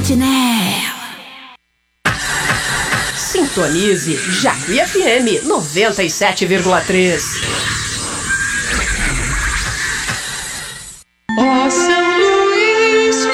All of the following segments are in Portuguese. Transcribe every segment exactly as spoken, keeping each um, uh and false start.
Sentinela. Sintonize Jacuí F M noventa e sete vírgula três. Ó São Luís,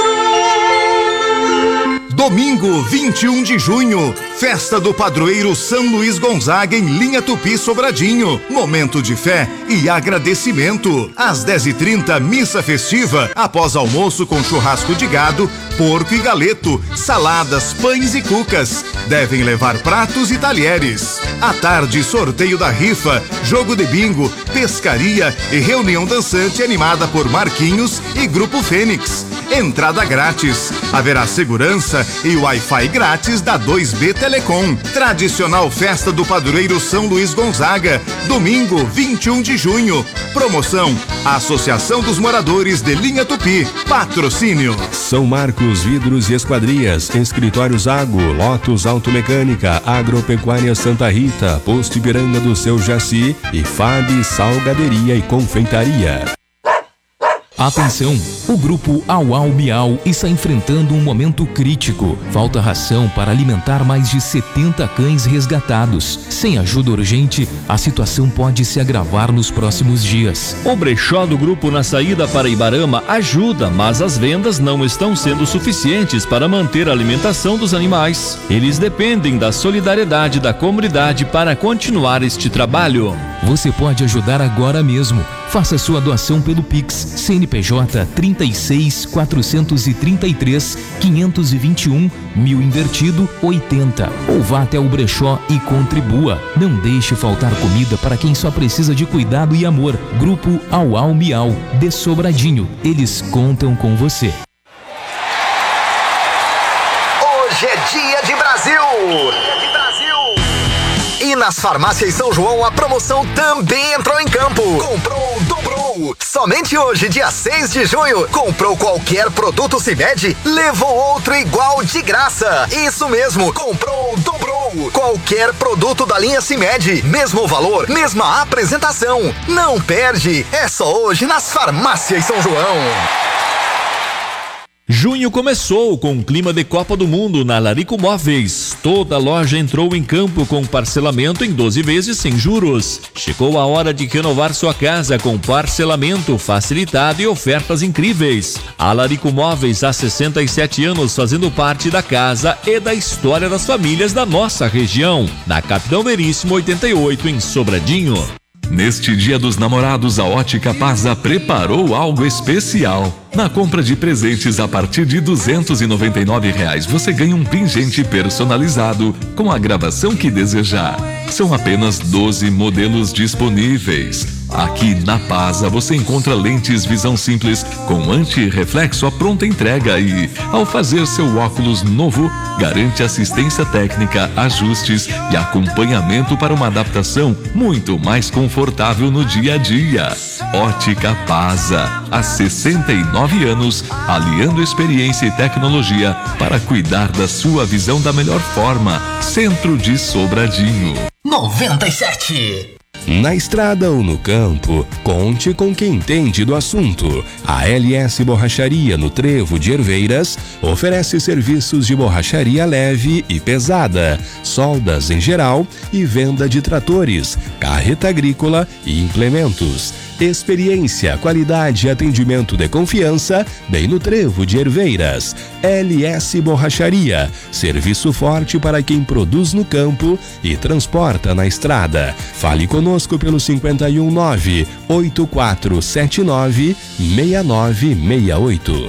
patrono. Domingo, vinte e um de junho, festa do padroeiro São Luís Gonzaga em Linha Tupi Sobradinho. Momento de fé e agradecimento. Às dez e trinta, missa festiva, após almoço com churrasco de gado, porco e galeto, saladas, pães e cucas. Devem levar pratos e talheres. À tarde, sorteio da rifa, jogo de bingo, pescaria e reunião dançante animada por Marquinhos e Grupo Fênix. Entrada grátis. Haverá segurança e Wi-Fi grátis da dois B Telecom. Tradicional festa do padroeiro São Luís Gonzaga. Domingo, vinte e um de junho. Promoção: Associação dos Moradores de Linha Tupi. Patrocínio: São Marcos Vidros e Esquadrias, Escritórios Ago, Lotus Automecânica, Agropecuária Santa Rita, Posto Ipiranga do Seu Jaci e Fabi Salgaderia e Confeitaria. Atenção! O grupo Au Au Miau está enfrentando um momento crítico. Falta ração para alimentar mais de setenta cães resgatados. Sem ajuda urgente, a situação pode se agravar nos próximos dias. O brechó do grupo na saída para Ibarama ajuda, mas as vendas não estão sendo suficientes para manter a alimentação dos animais. Eles dependem da solidariedade da comunidade para continuar este trabalho. Você pode ajudar agora mesmo. Faça sua doação pelo Pix C N P J trinta e seis, quatrocentos e trinta e três, quinhentos e vinte e um, mil invertido oitenta. Ou vá até o brechó e contribua. Não deixe faltar comida para quem só precisa de cuidado e amor. Grupo Au Au Miau, de Sobradinho. Eles contam com você. Hoje é dia de Brasil! Dia de Brasil! E nas farmácias São João a promoção também entrou em campo. Comprou, dobrou. Somente hoje, dia seis de junho, comprou qualquer produto Cimed, levou outro igual de graça. Isso mesmo, comprou, dobrou. Qualquer produto da linha Cimed, mesmo valor, mesma apresentação. Não perde, é só hoje nas farmácias São João. Junho começou com o clima de Copa do Mundo na Larico Móveis. Toda loja entrou em campo com parcelamento em doze vezes sem juros. Chegou a hora de renovar sua casa com parcelamento facilitado e ofertas incríveis. A Larico Móveis há sessenta e sete anos fazendo parte da casa e da história das famílias da nossa região. Na Capitão Veríssimo oitenta e oito, em Sobradinho. Neste Dia dos Namorados, a Ótica Pasa preparou algo especial. Na compra de presentes a partir de duzentos e noventa e nove reais, você ganha um pingente personalizado com a gravação que desejar. São apenas doze modelos disponíveis. Aqui na Pasa você encontra lentes visão simples com anti-reflexo à pronta entrega e, ao fazer seu óculos novo, garante assistência técnica, ajustes e acompanhamento para uma adaptação muito mais confortável no dia a dia. Ótica Pasa, há sessenta e nove anos, aliando experiência e tecnologia para cuidar da sua visão da melhor forma. Centro de Sobradinho. noventa e sete. Na estrada ou no campo, conte com quem entende do assunto. A L S Borracharia no Trevo de Herveiras oferece serviços de borracharia leve e pesada, soldas em geral e venda de tratores, carreta agrícola e implementos. Experiência, qualidade e atendimento de confiança, bem no Trevo de Herveiras. L S Borracharia, serviço forte para quem produz no campo e transporta na estrada. Fale conosco pelo cinco um nove, oito quatro sete nove, seis nove seis oito.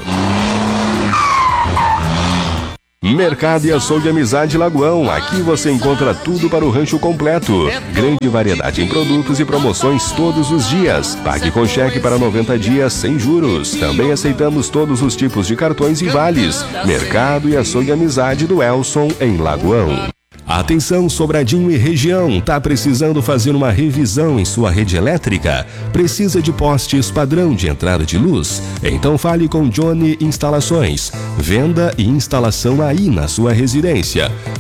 Mercado e Açougue Amizade Lagoão. Aqui você encontra tudo para o rancho completo. Grande variedade em produtos e promoções todos os dias. Pague com cheque para noventa dias sem juros. Também aceitamos todos os tipos de cartões e vales. Mercado e Açougue Amizade do Elson, em Lagoão. Atenção, Sobradinho e região, tá precisando fazer uma revisão em sua rede elétrica? Precisa de postes padrão de entrada de luz? Então fale com Johnny Instalações. Venda e instalação aí na sua residência.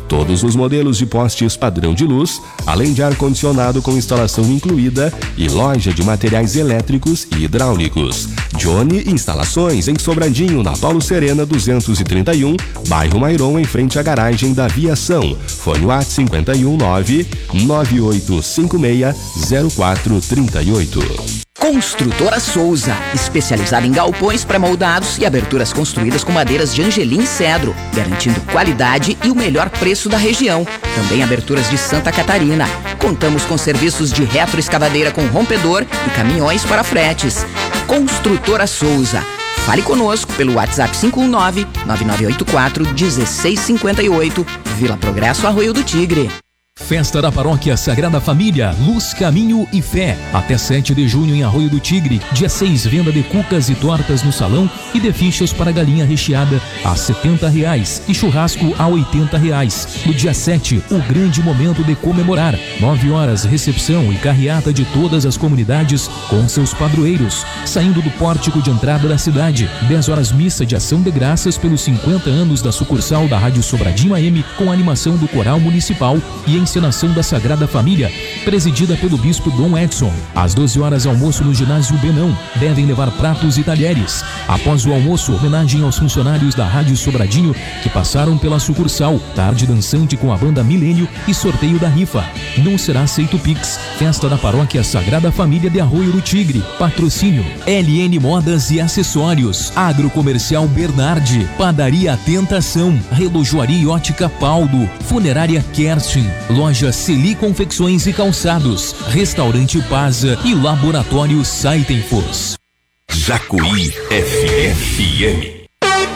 todos os modelos de postes padrão de luz, além de ar-condicionado com instalação incluída e loja de materiais elétricos e hidráulicos. Johnny Instalações em Sobradinho, na Paulo Serena duzentos e trinta e um, bairro Mairon, em frente à garagem da Aviação. Fone WhatsApp cinco um nove, nove oito cinco seis, zero quatro três oito. Construtora Souza, especializada em galpões pré-moldados e aberturas construídas com madeiras de angelim e cedro, garantindo qualidade e o melhor preço da região. Também aberturas de Santa Catarina. Contamos com serviços de retroescavadeira com rompedor e caminhões para fretes. Construtora Souza. Fale conosco pelo WhatsApp cinco um nove, nove nove oito quatro, um seis cinco oito, Vila Progresso, Arroio do Tigre. Festa da Paróquia Sagrada Família, Luz, Caminho e Fé. Até sete de junho em Arroio do Tigre. Dia seis, venda de cucas e tortas no salão e de fichas para galinha recheada a setenta reais e churrasco a oitenta reais. No dia sete, o grande momento de comemorar. nove horas, recepção e carreata de todas as comunidades com seus padroeiros, saindo do pórtico de entrada da cidade. dez horas, missa de ação de graças pelos cinquenta anos da sucursal da Rádio Sobradinho A M, com animação do Coral Municipal e encenação da Sagrada Família, presidida pelo Bispo Dom Edson. Às doze horas, almoço no ginásio Benão. Devem levar pratos e talheres. Após o almoço, homenagem aos funcionários da Rádio Sobradinho que passaram pela sucursal. Tarde dançante com a banda Milênio e sorteio da rifa. Não será aceito Pix. Festa da Paróquia Sagrada Família de Arroio do Tigre. Patrocínio L N Modas e Acessórios, Agrocomercial Bernardi, Padaria Tentação, Relojoaria e Ótica Paldo, Funerária Kerstin, Loja Celi Confecções e Calçados, Restaurante Paza e Laboratório Saitenfos. Jacuí F M.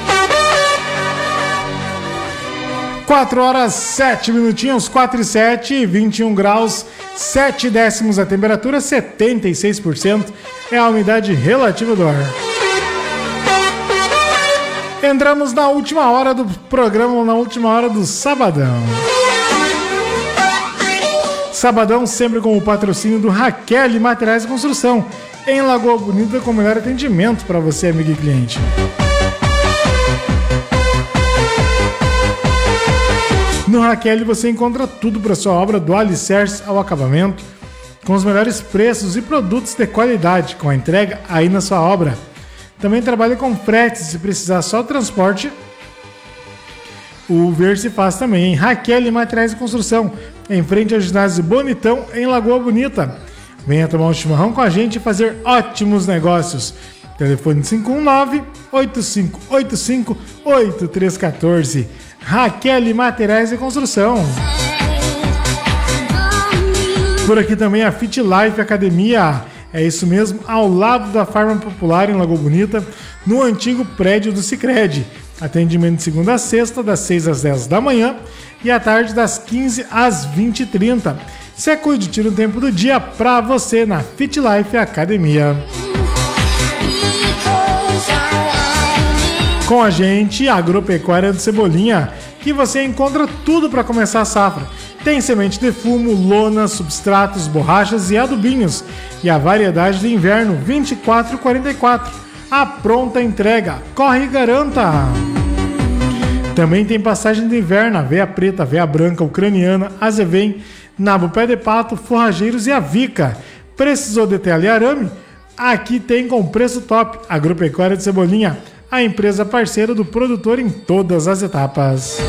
quatro horas, sete minutinhos, quatro e sete, vinte e um graus, sete décimos a temperatura, setenta e seis por cento é a umidade relativa do ar. Entramos na última hora do programa, na última hora do Sabadão. Sabadão sempre com o patrocínio do Raquel Materiais de Construção, em Lagoa Bonita, com o melhor atendimento para você, amigo e cliente. No Raquel você encontra tudo para sua obra, do alicerce ao acabamento, com os melhores preços e produtos de qualidade, com a entrega aí na sua obra. Também trabalha com frete, se precisar só transporte, o ver se faz também, em Raquel Materiais de Construção, em frente ao ginásio Bonitão, em Lagoa Bonita. Venha tomar um chimarrão com a gente e fazer ótimos negócios. Telefone cinco um nove, oito cinco oito cinco, oito três um quatro. Raquel Materiais de Construção. Por aqui também a Fit Life Academia. É isso mesmo, ao lado da Farma Popular em Lagoa Bonita, no antigo prédio do Sicredi. Atendimento de segunda a sexta, das seis às dez da manhã e à tarde das quinze às vinte e trinta. Se cuide, tira um tempo do dia pra você na Fit Life Academia. Com a gente, a Agropecuária do Cebolinha, que você encontra tudo para começar a safra. Tem semente de fumo, lona, substratos, borrachas e adubinhos. E a variedade de inverno vinte e quatro e quarenta e quatro. A pronta entrega. Corre e garanta! Também tem passagem de inverno, aveia preta, aveia branca, ucraniana, azevém, nabo pé de pato, forrageiros e avica. Precisou de tela e arame? Aqui tem com preço top. Agropecuária de Cebolinha, a empresa parceira do produtor em todas as etapas.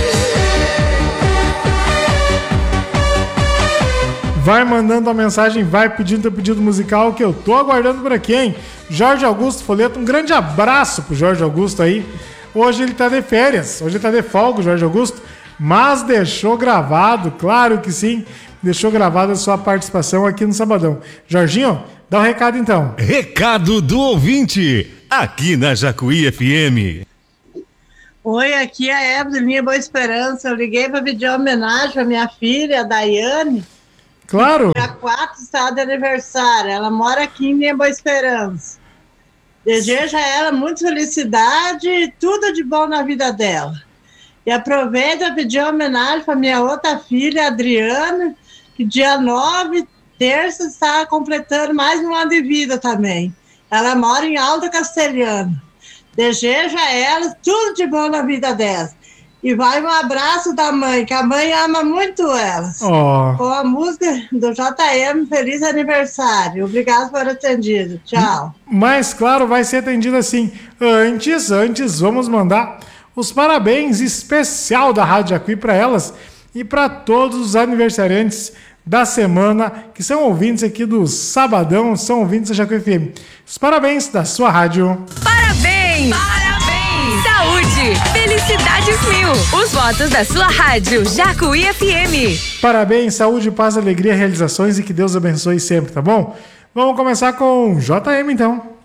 Vai mandando a mensagem, vai pedindo teu pedido musical que eu tô aguardando por aqui, hein? Jorge Augusto Folheto, um grande abraço pro Jorge Augusto aí. Hoje ele tá de férias, hoje ele tá de folga, o Jorge Augusto, mas deixou gravado, claro que sim, deixou gravada a sua participação aqui no Sabadão. Jorginho, dá um recado então. Recado do ouvinte, aqui na Jacuí F M. Oi, aqui é a Evelyn Boa Esperança. Eu liguei para pedir homenagem à minha filha, a Daiane. Claro. Dia quatro está de aniversário. Ela mora aqui em Boa Esperança. Desejo a ela muita felicidade e tudo de bom na vida dela. E aproveito para pedir homenagem para minha outra filha, Adriana, que dia nove, terça, está completando mais um ano de vida também. Ela mora em Alto Castelhano. Desejo a ela tudo de bom na vida dela. E vai um abraço da mãe, que a mãe ama muito elas. Oh. Com a música do J M, feliz aniversário. Obrigado por atendido. Tchau. Mas, claro, vai ser atendido assim. Antes, antes, vamos mandar os parabéns especial da Rádio Jacuí para elas e para todos os aniversariantes da semana, que são ouvintes aqui do Sabadão, são ouvintes da Jacuí F M. Os parabéns da sua rádio. Parabéns! Parabéns! Saúde! Felicidades mil! Os votos da sua rádio, Jacuí F M. Parabéns, saúde, paz, alegria, realizações e que Deus abençoe sempre, tá bom? Vamos começar com J M, então.